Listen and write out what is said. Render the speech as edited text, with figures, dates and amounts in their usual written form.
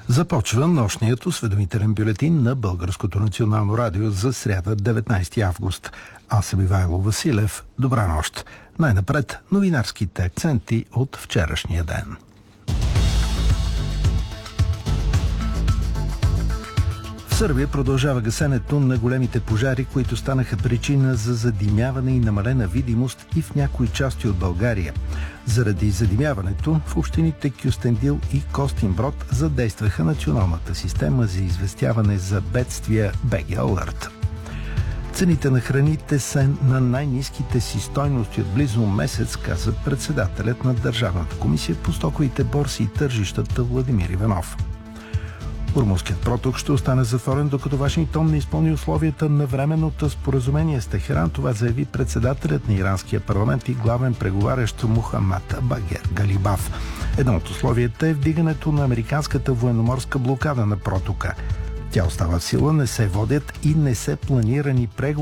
Започва нощният осведомителен бюлетин на Българското национално радио за сряда 19 август. Аз съм Ивайло Василев. Добра нощ. Най-напред новинарските акценти от вчерашния ден. В Сърбия продължава гасенето на големите пожари, които станаха причина за задимяване и намалена видимост и в някои части от България. Заради задимяването в общините Кюстендил и Костинброд задействаха националната система за известяване за бедствия БГ Алърт. Цените на храните са на най-ниските си стойности от близо месец, каза председателят на Държавната комисия по стоковите борси и тържищата Владимир Иванов. Ормузският проток ще остане затворен, докато Вашингтон не изпълни условията на временното споразумение с Техеран. Това заяви председателят на иранския парламент и главен преговарящ Мухаммад Багер Галибаф. Едно от условията е вдигането на американската военноморска блокада на протока. Тя остава в сила, не се водят и не се планирани преговори